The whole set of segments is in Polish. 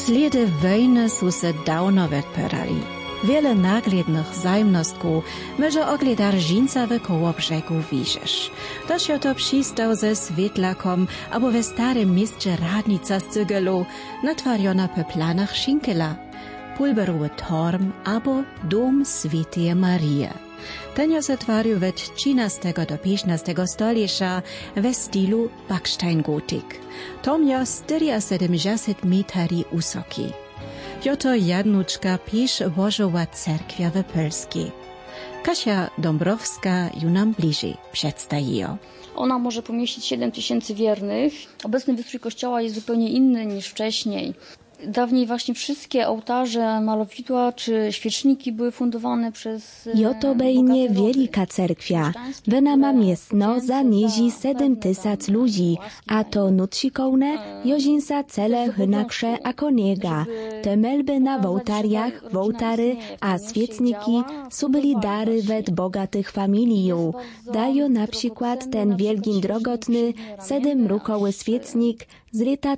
Sledy wojny su se dawno odpyrali. Wiele naglednych zajemnostków może oglądać żinca w Kołobrzegu widzisz. Toż to przystał ze Swietlakom, albo we starym mieście radnica z cygelu, natwariona po planach Schinkela, pulberowy torm, albo dom Świętej Marii. Ten se twarił od 13 do 15 stoliecia w stylu Backsteingotik. Tom jo 470 metri usoki. Joto jednuczka pisz Bożowa cerkwia w Polskiej. Kasia Dąbrowska ju nam bliżej przedstawi. Ona może pomieścić 7000 wiernych. Obecny wystrój kościoła jest zupełnie inny niż wcześniej. Dawniej właśnie wszystkie ołtarze, malowidła czy świeczniki były fundowane przez... Joto bejnie wielika cerkwia. Wena ma miestno zaniezi 7000 ludzi, a to nutsikołne jozinsa cele hynaksze a koniega. Te melby na wołtariach, wołtary a świecniki su byli dary wet bogatych familijów. Dają na przykład ten wielgin drogotny 7 rukoły świecnik z lata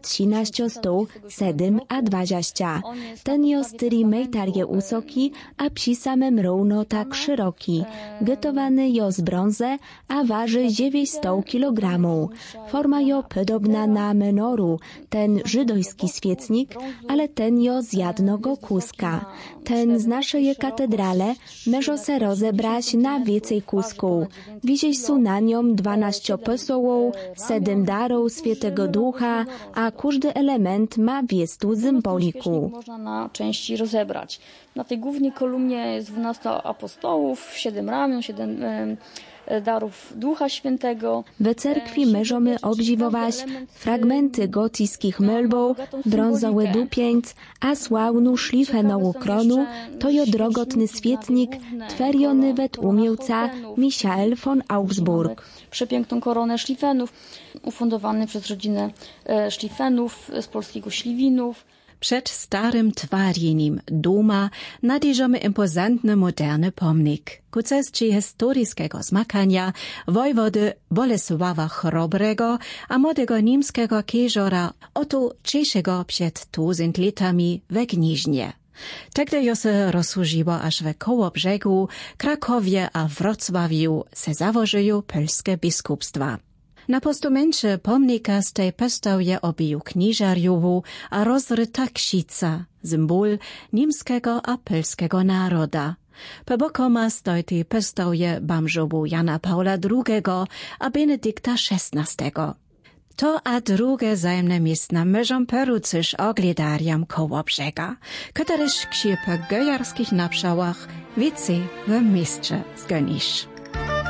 1307 a 20. Ten jo styri mejtarje usoki, a przy samym równo tak szeroki. Gotowany jo z brązy, a waży 900 kg. Forma jo podobna na menoru, ten żydojski świecnik, ale ten jo z jednego kuska. Ten z naszej katedrale może se rozebrać na więcej kusków. Widzieć su na niom 12 posołów, 7 darów Świętego Ducha, a każdy element ma wiestu symboliku. Można na części rozebrać. Na tej głównej kolumnie jest 12 apostołów, 7 ramion, 7 darów Ducha Świętego. W cerkwi możemy obdziwować fragmenty gotyckich melbów, brązowy dupień, a sławną szlifenową kronu, to jo drogotny świetnik, tweriony wet umiejca Michael von Augsburg. Przepiękną koronę szlifenów, ufundowany przez rodzinę szlifenów z polskiego Śliwinów. Przed starym twarjeniem doma nadjeżamy impozantny moderny pomnik. Ku cesty historyjskiego zmakania wojwody Bolesława Chrobrego a młodego niemskiego kieżora Otto Czeszego przed 1000 latami we Gniźnie. Tekle jo se rozsłużyło aż we Kołobrzegu, Krakowie a Wrocławiu se założyły polskie biskupstwa. Na postumencie pomnika stej postawje obiju kniżarjowu a rozryta ksica, symbol niemskiego a polskiego naroda. Po bokoma stojty postawje bamżowu Jana Paula II a Benedykta XVI. To a drugie zajemne miejsce możą poruczyć oglądariam Kołobrzega, któreż ksi po gejarskich napszałach wicy w mieście zgonisz.